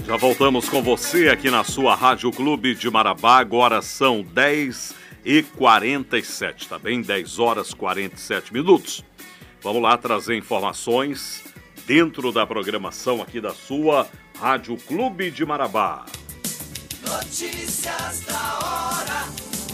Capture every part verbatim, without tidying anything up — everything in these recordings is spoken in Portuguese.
Já voltamos com você aqui na sua Rádio Clube de Marabá. Agora são dez e quarenta e sete, tá bem? dez horas e quarenta e sete minutos. Vamos lá trazer informações dentro da programação aqui da sua Rádio Clube de Marabá. Notícias da hora.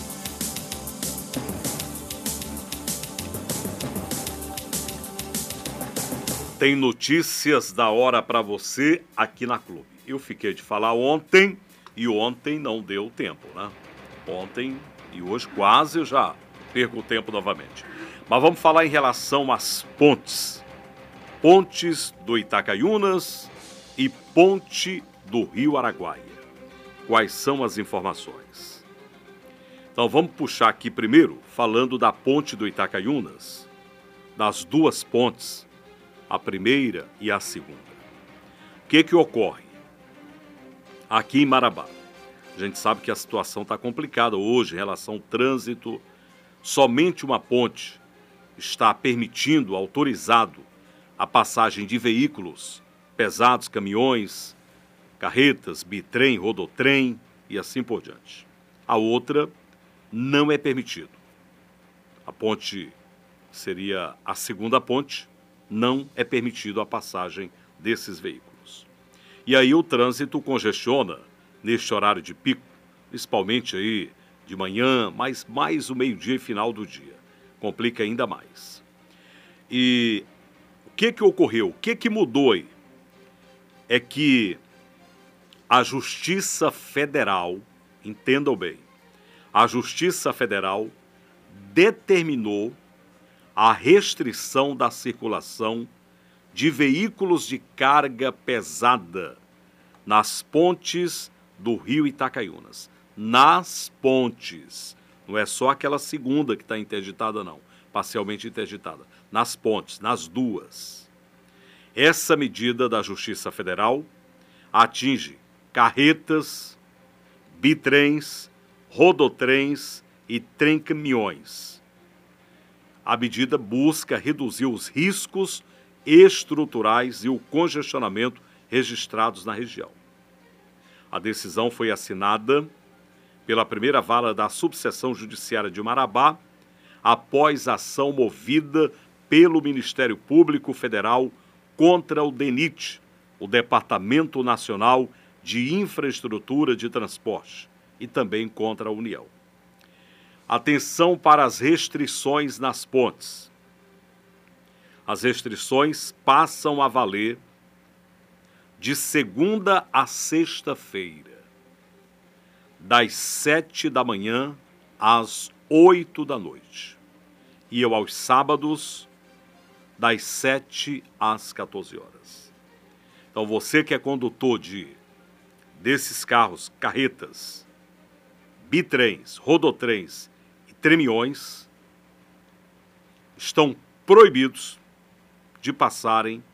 Tem notícias da hora para você aqui na Clube. Eu fiquei de falar ontem e ontem não deu tempo, né? Ontem e hoje quase eu já perco o tempo novamente. Mas vamos falar em relação às pontes. Pontes do Itacaiunas e ponte do Rio Araguaia. Quais são as informações? Então vamos puxar aqui primeiro, falando da ponte do Itacaiunas, das duas pontes, a primeira e a segunda. O que que ocorre? Aqui em Marabá, a gente sabe que a situação está complicada hoje em relação ao trânsito. Somente uma ponte está permitindo, autorizado, a passagem de veículos pesados, caminhões, carretas, bitrem, rodotrem e assim por diante. A outra não é permitido. A ponte seria a segunda ponte, não é permitido a passagem desses veículos. E aí o trânsito congestiona neste horário de pico, principalmente aí de manhã, mas mais o meio-dia e final do dia. Complica ainda mais. E o que que ocorreu? O que que mudou aí? É que a Justiça Federal, entendam bem, a Justiça Federal determinou a restrição da circulação de veículos de carga pesada nas pontes do Rio Itacaiunas. Nas pontes. Não é só aquela segunda que está interditada, não. Parcialmente interditada. Nas pontes, nas duas. Essa medida da Justiça Federal atinge carretas, bitrens, rodotrens e trem-caminhões. A medida busca reduzir os riscos estruturais e o congestionamento registrados na região. A decisão foi assinada pela primeira vara da Subseção Judiciária de Marabá, após ação movida pelo Ministério Público Federal contra o DENIT, o Departamento Nacional de Infraestrutura de Transporte, e também contra a União. Atenção para as restrições nas pontes. As restrições passam a valer de segunda a sexta-feira, das sete da manhã às oito da noite, e aos sábados, das sete às quatorze horas. Então, você que é condutor de desses carros, carretas, bitrens, rodotrens e tremiões, estão proibidos de passarem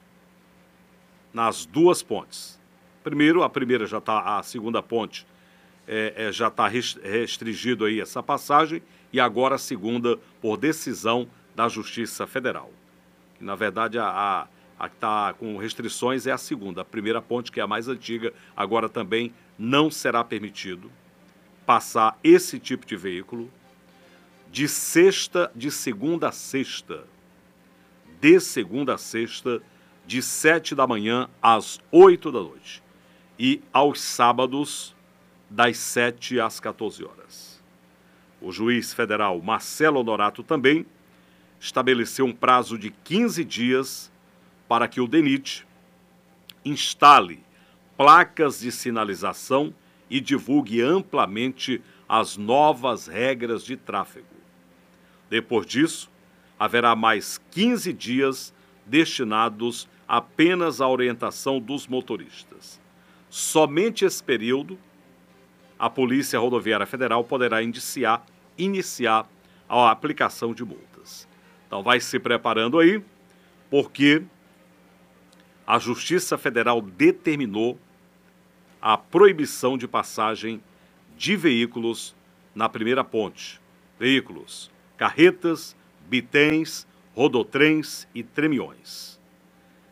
nas duas pontes. Primeiro, a primeira já está, a segunda ponte é, é, já está restringido aí essa passagem, e agora a segunda por decisão da Justiça Federal. Na verdade, a, a que está com restrições é a segunda. A primeira ponte, que é a mais antiga, agora também não será permitido passar esse tipo de veículo de sexta, de segunda a sexta. De segunda a sexta, de sete da manhã às oito da noite. E aos sábados, das sete às quatorze horas. O juiz federal Marcelo Honorato também estabeleceu um prazo de quinze dias para que o DENIT instale placas de sinalização e divulgue amplamente as novas regras de tráfego. Depois disso, haverá mais quinze dias destinados apenas à orientação dos motoristas. Somente esse período, a Polícia Rodoviária Federal poderá iniciar, iniciar a aplicação de multas. Então vai se preparando aí, porque a Justiça Federal determinou a proibição de passagem de veículos na primeira ponte. Veículos, carretas, bitrens, rodotrens e tremiões.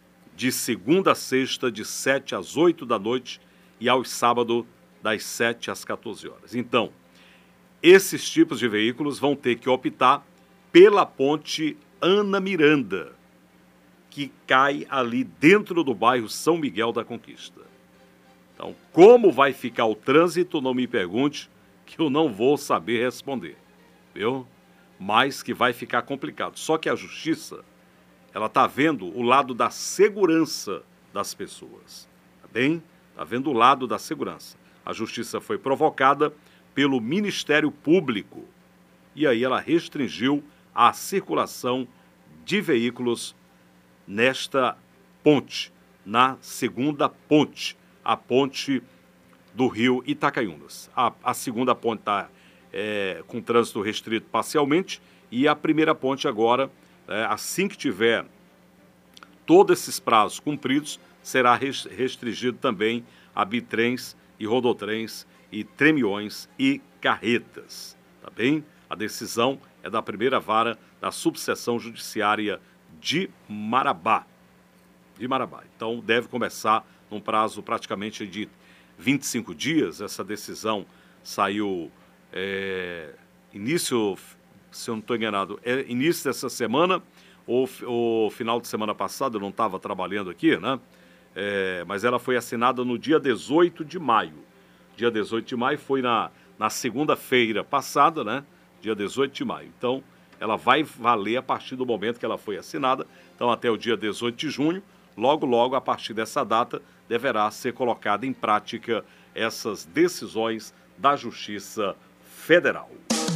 de segunda a sexta, de sete às oito da noite e aos sábados, das sete às quatorze horas. Então, esses tipos de veículos vão ter que optar pela ponte Ana Miranda, que cai ali dentro do bairro São Miguel da Conquista. Então, como vai ficar o trânsito, não me pergunte, que eu não vou saber responder, viu? Mas que vai ficar complicado. Só que a justiça, ela está vendo o lado da segurança das pessoas, tá bem? Está vendo o lado da segurança. A justiça foi provocada pelo Ministério Público e aí ela restringiu a circulação de veículos nesta ponte, na segunda ponte, a ponte do rio Itacaiunas. A, a segunda ponte está é, com trânsito restrito parcialmente e a primeira ponte agora, é, assim que tiver todos esses prazos cumpridos, será restringido também a bitrens e rodotrens e tremiões e carretas, tá bem? A decisão é da primeira vara da subseção judiciária de Marabá, de Marabá. Então deve começar num prazo praticamente de vinte e cinco dias. Essa decisão saiu é, início, se eu não estou enganado, é início dessa semana ou, ou final de semana passada, eu não estava trabalhando aqui, né? É, mas ela foi assinada no dia dezoito de maio. Dia dezoito de maio foi na, na segunda-feira passada, né? Dia dezoito de maio. Então, ela vai valer a partir do momento que ela foi assinada. Então, até o dia dezoito de junho, logo, logo, a partir dessa data, deverá ser colocada em prática essas decisões da Justiça Federal.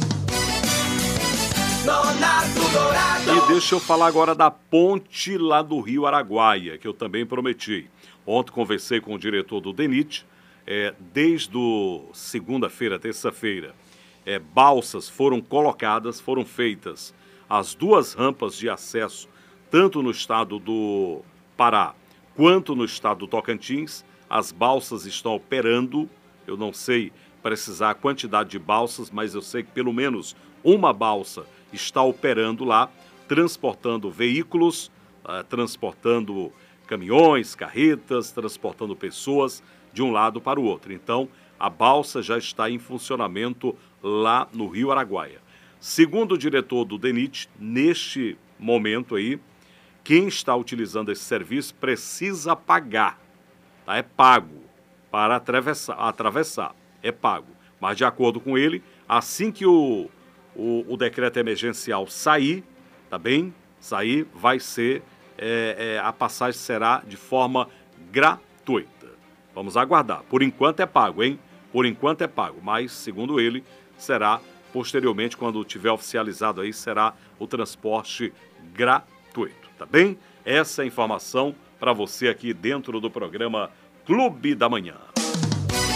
E deixa eu falar agora da ponte lá do Rio Araguaia, que eu também prometi. Ontem conversei com o diretor do DENIT, é, desde segunda-feira, terça-feira, é, balsas foram colocadas, foram feitas as duas rampas de acesso, tanto no estado do Pará quanto no estado do Tocantins. As balsas estão operando, eu não sei precisar a quantidade de balsas, mas eu sei que pelo menos uma balsa está operando lá, transportando veículos, uh, transportando caminhões, carretas, transportando pessoas de um lado para o outro. Então, a balsa já está em funcionamento lá no Rio Araguaia. Segundo o diretor do DENIT, neste momento aí, quem está utilizando esse serviço precisa pagar, tá? É pago para atravessar, atravessar, é pago. Mas, de acordo com ele, assim que o, o, o decreto emergencial sair, tá bem? Sair, vai ser, é, é, a passagem será de forma gratuita. Vamos aguardar. Por enquanto é pago, hein? Por enquanto é pago, mas, segundo ele, será posteriormente, quando tiver oficializado aí, será o transporte gratuito, tá bem? Essa é a informação para você aqui dentro do programa Clube da Manhã.